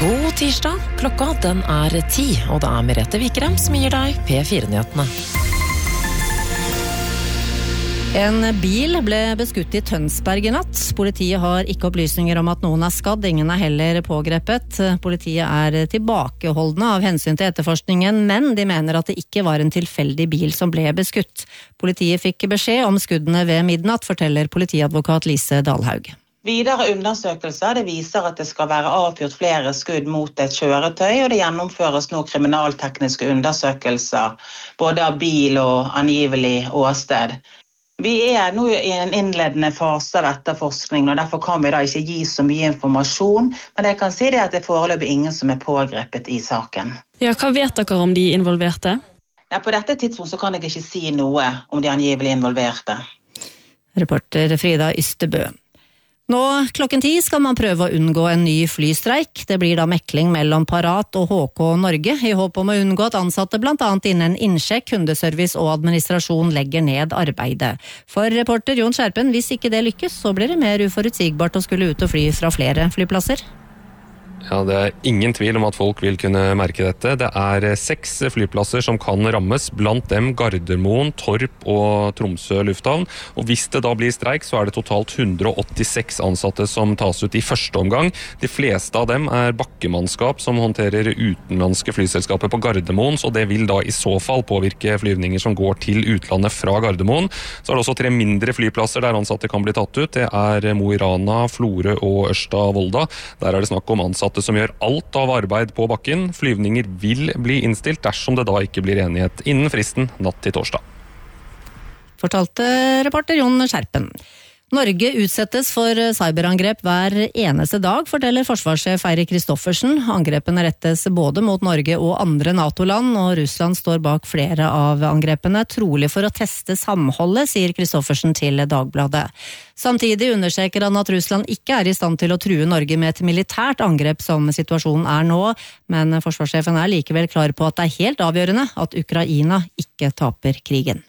God tirsdag, klokka den 10, og det Merete Vikrem som gir deg P4-nyhetene. En bil ble beskutt I Tønsberg I natt. Politiet har ikke opplysninger om at noen skadd, ingen heller pågrepet. Politiet tilbakeholdne av hensyn til etterforskningen, men de mener at det ikke var en tilfeldig bil som ble beskutt. Politiet fikk beskjed om skuddene ved midnatt, forteller politiadvokat Lise Dalhaug. Videre undersøkelser det viser at det skal være avfyrt flere skudd mot et kjøretøy, og det gjennomføres nå kriminaltekniske undersøkelser, både av bil og angivelig åsted. Vi nå I en innledende fase av etterforskningen, og derfor kan vi da ikke gi så mye informasjon, men jeg kan si det at det foreløpig ingen som pågrepet I saken. Ja, hva vet dere om de involverte? Ja, på dette tidspunkt så kan jeg ikke si noe om de angivelig involverte. Reporter Frida Ystebø. Nå klokken 10 skal man prøve å unngå en ny flystreik. Det blir da mekling mellom Parat og HK Norge, I håp om å unngå at ansatte blant annet innen innsjekk, kundeservice og administrasjon legger ned arbeidet. For reporter Jon Skjerpen, hvis ikke det lykkes, så blir det mer uforutsigbart å skulle ut og fly fra flere flyplasser. Ja, det ingen tvil om at folk vil kunne merke dette. Det 6 flyplasser som kan rammes, blant dem Gardermoen, Torp og Tromsø lufthavn. Og hvis det da blir streik, så det totalt 186 ansatte som tas ut I første omgang. De fleste av dem bakkemannskap som håndterer utenlandske flyselskaper på Gardermoen, så det vil da I så fall påvirke flyvninger som går til utlandet fra Gardermoen. Så det også 3 mindre flyplasser der ansatte kan bli tatt ut. Det Mo I Rana, Florø og Ørsta Volda. Der det snakk om ansatte som gjør alt av arbeid på bakken. Flyvninger vil bli innstilt dersom det da ikke blir enighet innen fristen natt til torsdag. Fortalte reporter Jon Skjerpen. Norge utsettes for cyberangrep hver eneste dag, forteller forsvarssjef Eirik Kristoffersen. Angrepene rettes både mot Norge og andre NATO-land, og Russland står bak flere av angrepene, trolig for å teste samholdet, sier Kristoffersen til Dagbladet. Samtidig understreker han at Russland ikke I stand til å true Norge med et militært angrep som situasjonen nå, men forsvarssjefen likevel klar på at det helt avgjørende at Ukraina ikke taper krigen.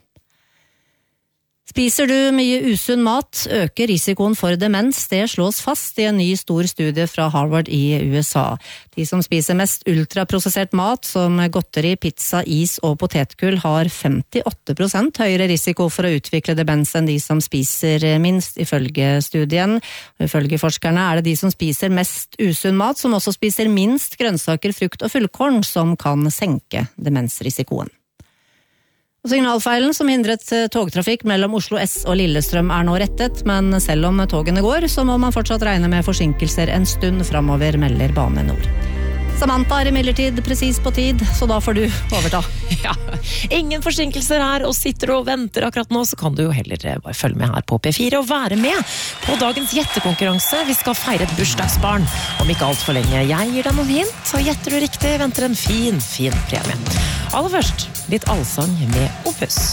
Spiser du mye usunn mat, øker risikoen for demens. Det slås fast I en ny stor studie fra Harvard I USA. De som spiser mest ultraprosessert mat, som godteri, pizza, is og potetgull, har 58% høyere risiko for å utvikle demens enn de som spiser minst, ifølge studien. Og ifølge forskerne det de som spiser mest usunn mat, som også spiser minst grønnsaker, frukt og fullkorn, som kan senke demensrisikoen. Signalfeilen som hindret togtrafikk mellom Oslo S og Lillestrøm nå rettet, men selv om togene går, så må man fortsatt regne med forsinkelser en stund fremover, melder Bane Nor. Samantha imidlertid presis på tid, så da får du overta. Ja, ingen forsinkelser her, og sitter du og venter akkurat nå, så kan du jo heller bare følge med her på P4 og være med på dagens gjettekonkurranse. Vi skal feire et bursdagsbarn om ikke alt for lenge. Jeg gir deg noen hint, så gjetter du riktig, venter en fin premie. Aller først, litt allsang med Opus.